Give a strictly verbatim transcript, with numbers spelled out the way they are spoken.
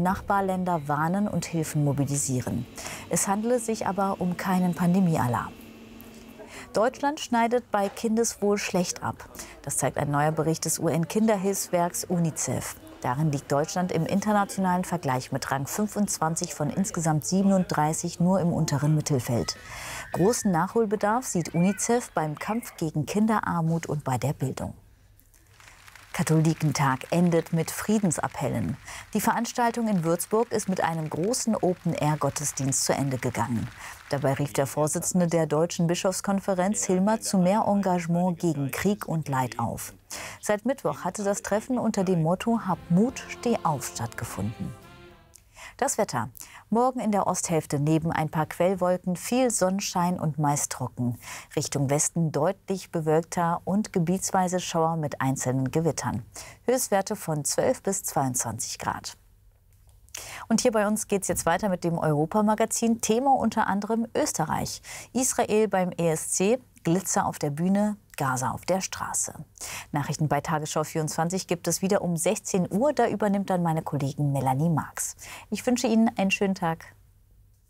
Nachbarländer warnen und Hilfen mobilisieren. Es handele sich aber um keinen Pandemiealarm. Deutschland schneidet bei Kindeswohl schlecht ab. Das zeigt ein neuer Bericht des U N-Kinderhilfswerks UNICEF. Darin liegt Deutschland im internationalen Vergleich mit Rang fünfundzwanzig von insgesamt siebenunddreißig nur im unteren Mittelfeld. Großen Nachholbedarf sieht UNICEF beim Kampf gegen Kinderarmut und bei der Bildung. Katholikentag endet mit Friedensappellen. Die Veranstaltung in Würzburg ist mit einem großen Open-Air-Gottesdienst zu Ende gegangen. Dabei rief der Vorsitzende der Deutschen Bischofskonferenz Hilmer zu mehr Engagement gegen Krieg und Leid auf. Seit Mittwoch hatte das Treffen unter dem Motto „Hab Mut, steh auf" stattgefunden. Das Wetter. Morgen in der Osthälfte neben ein paar Quellwolken viel Sonnenschein und meist trocken. Richtung Westen deutlich bewölkter und gebietsweise Schauer mit einzelnen Gewittern. Höchstwerte von zwölf bis zweiundzwanzig Grad. Und hier bei uns geht es jetzt weiter mit dem Europamagazin. Thema unter anderem Österreich. Israel beim E S C, Glitzer auf der Bühne, Gaza auf der Straße. Nachrichten bei Tagesschau vierundzwanzig gibt es wieder um sechzehn Uhr. Da übernimmt dann meine Kollegin Melanie Marx. Ich wünsche Ihnen einen schönen Tag.